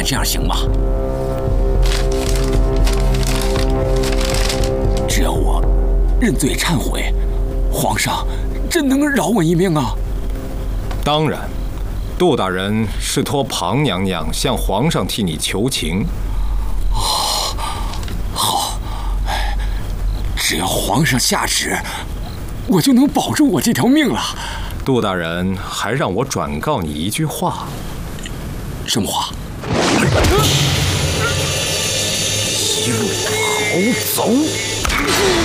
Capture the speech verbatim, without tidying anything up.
看这样行吗？只要我认罪忏悔，皇上真能饶我一命啊！ 当然，杜大人是托庞娘娘向皇上替你求情。 哦，好，只要皇上下旨，我就能保住我这条命了。 杜大人还让我转告你一句话。 什么话？ 一路好走。